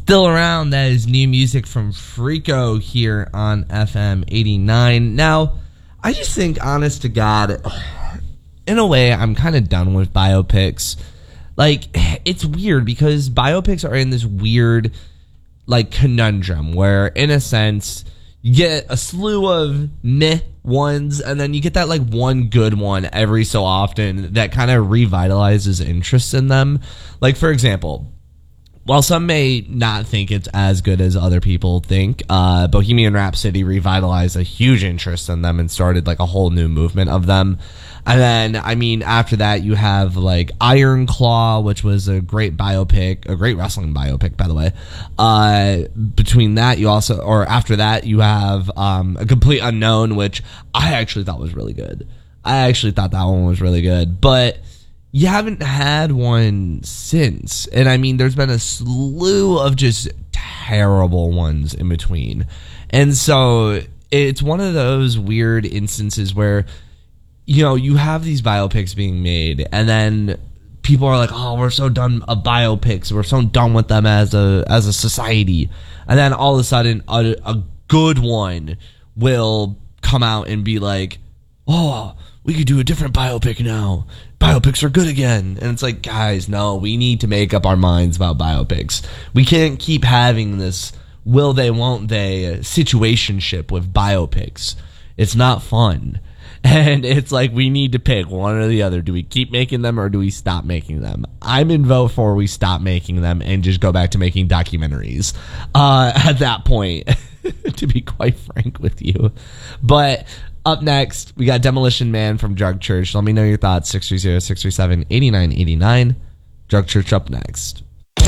Still around, that is new music from Freako here on FM 89. Now, I just think, honest to God, in a way, I'm kind of done with biopics. Like, it's weird because biopics are in this weird, like, conundrum where, in a sense, you get a slew of meh ones, and then you get that, like, one good one every so often that kind of revitalizes interest in them. Like, for example, while some may not think it's as good as other people think, Bohemian Rhapsody revitalized a huge interest in them and started, like, a whole new movement of them. And then, I mean, after that, you have, like, Iron Claw, which was a great biopic, a great wrestling biopic, by the way. Between that, you also, or after that, you have A Complete Unknown, which I actually thought was really good. I actually thought that one was really good. But you haven't had one since. And, I mean, there's been a slew of just terrible ones in between. And so it's one of those weird instances where, you know, you have these biopics being made, and then people are like, "Oh, we're so done of biopics. We're so done with them as a society." And then all of a sudden, a good one will come out and be like, "Oh, we could do a different biopic now. Biopics are good again." And it's like, guys, no, we need to make up our minds about biopics. We can't keep having this will they, won't they situationship with biopics. It's not fun. And it's like, we need to pick one or the other. Do we keep making them or do we stop making them? I'm in vote for we stop making them and just go back to making documentaries at that point, to be quite frank with you. But up next, we got Demolition Man from Drug Church. Let me know your thoughts, 630-637-8989. Drug Church up next.